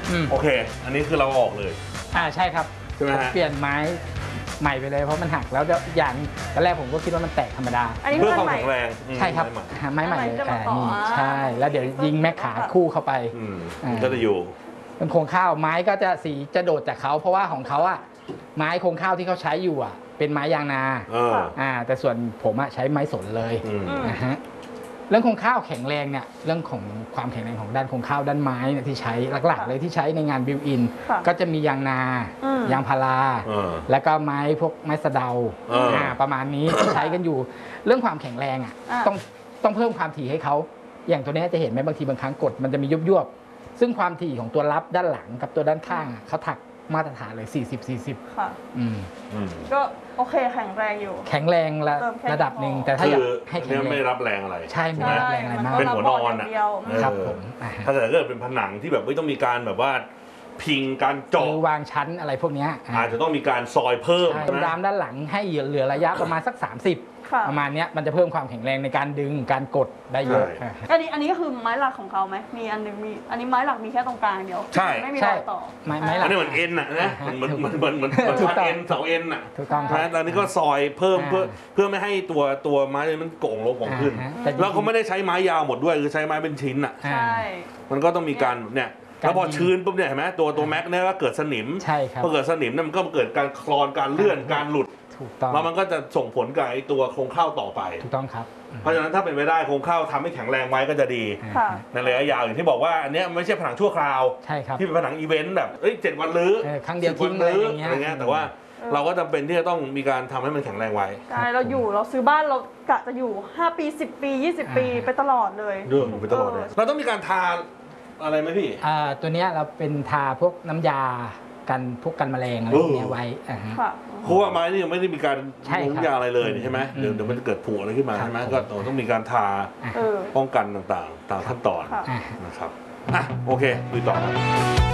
โอเคอันนี้คือเราออกเลยใช่ครับใช่ไหมฮะเปลี่ยนไม้ใหม่ไปเลยเพราะมันหักแล้วอย่างตอนแรกผมก็คิดว่ามันแตกธรรมดาเพื่อความแข็งแรงใช่ครับไม้ใหม่เลยนี่ใช่แล้วเดี๋ยวยิงแม่ขาคู่เข้าไปก็จะอยู่เป็นโครงข้าวไม้ก็จะสีจะโดดจากเขาเพราะว่าของเขาไม้โครงข้าวที่เขาใช้อยู่เป็นไม้ยางนาแต่ส่วนผมใช้ไม้สนเลยนะฮะเรื่องโครงข้าวแข็งแรงเนี่ยเรื่องของความแข็งแรงของด้านโครงข้าวด้านไม้เนี่ยที่ใช้หลักๆเลยที่ใช้ในงานบิวอินก็จะมียางนายางพาราแล้วก็ไม้พวกไม้สะเดาประมาณนี้ที่ใช้กันอยู่เรื่องความแข็งแรงต้องเพิ่มความถี่ให้เขาอย่างตัวนี้จะเห็นไหมบางทีบางครั้งกดมันจะมียุบๆซึ่งความถี่ของตัวรับด้านหลังกับตัวด้านข้างเขาถักมาตรฐานเลย40-40 ค่ะก็โอเคแข็งแรงอยู่แข็งแรงระดับหนึ่งแต่ถ้าอยากให้แข็งแรงไม่รับแรงอะไรใช่ไม่รับแรงอะไรมากเป็นหัวนอนครับผมถ้าเกิดเป็นผนังที่แบบไม่ต้องมีการแบบว่าพิงการเจาะวางชั้นอะไรพวกนี้อาจจะต้องมีการซอยเพิ่มดามด้านหลังให้เหลือระยะประมาณสัก30ประมาณนี้มันจะเพิ่มความแข็งแรงในการดึงการกดได้เยอะอันนี้ก็คือไม้หลักของเขาไหมมีอันนึงอันนี้ไม้หลักมีแค่ตรงกลางเดียวใช่ไม่มีรอยต่อไม้หลักอันนี้เหมือนเอ็นนะเหมือนเอ็นเสาเอ็นถูกต้องครับแล้วนี่ก็ซอยเพิ่มเพื่อไม่ให้ตัวไม้มันโก่งลงขึ้นแล้วเขาไม่ได้ใช้ไม้ยาวหมดด้วยคือใช้ไม้เป็นชิ้นใช่มันก็ต้องมีการเนี่ยแล้วพอชื้นปุ๊บเนี่ยเห็นไหมตัวแม็กเนี่ยก็เกิดสนิมใช่ครับพอเกิดสนิมเนี่ยมันก็เกิดการคลอนการเลื่อนการหลุดถูกต้องแล้วมันก็จะส่งผลกับไอ้ตัวโครงข้าวต่อไปถูกต้องครับเพราะฉะนั้นถ้าเป็นไปได้โครงข้าวทำให้แข็งแรงไว้ก็จะดีในระยะยาวอย่างที่บอกว่าอันนี้ไม่ใช่ผนังชั่วคราวใช่ครับที่เป็นผนังอีเวนต์แบบ7 วันรื้อครั้งเดียวทิ้งอะไรอย่างเงี้ยแต่ว่าเราก็จำเป็นที่จะต้องมีการทำให้มันแข็งแรงไว้ใช่เราซื้อบ้านเรากะจะอยู่5 ปี10 ปี20 ปีไปตลอดเลยอยู่ไปตลอดเลยเราต้องมีการทาอะไรไหมพี่ตัวนี้เราเป็นทาพวกน้ำยากันพวกกันแมลงอะไรเนี้ยไว้เพราะว่าไม้นี่ยังไม่ได้มีการลงยาอะไรเลยใช่ไหมเดี๋ยวมันจะเกิดผุอะไรขึ้นมาใช่ไหมก็ต้องมีการทาป้องกันต่างๆตามขั้นตอนนะครับโอเคดูต่อ